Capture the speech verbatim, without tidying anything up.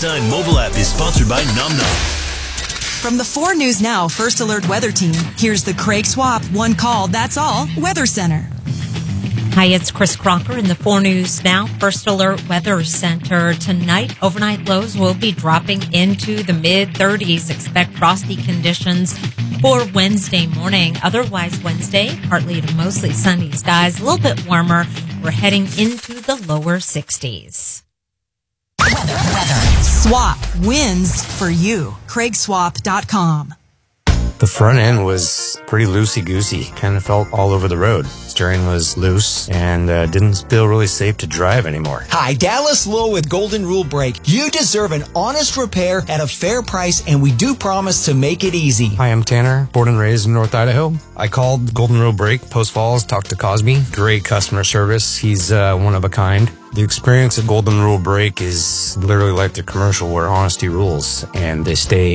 nine mobile app is sponsored by Nom Nom. From the four News Now First Alert Weather Team, here's the Craig Swap One Call, That's All Weather Center. Hi, it's Chris Crocker in the four News Now First Alert Weather Center. Tonight, overnight lows will be dropping into the mid thirties. Expect frosty conditions for Wednesday morning. Otherwise, Wednesday, partly to mostly sunny skies, a little bit warmer. We're heading into the lower sixties. Weather, weather. Swap wins for you. Craig Swap dot com. The front end was pretty loosey-goosey. Kind of felt all over the road. Steering was loose and uh, didn't feel really safe to drive anymore. Hi, Dallas Lowe with Golden Rule Brake. You deserve an honest repair at a fair price, and we do promise to make it easy. Hi, I'm Tanner, born and raised in North Idaho. I called Golden Rule Brake, Post Falls, talked to Cosby. Great customer service. He's uh, one of a kind. The experience at Golden Rule Brake is literally like the commercial where honesty rules, and they stay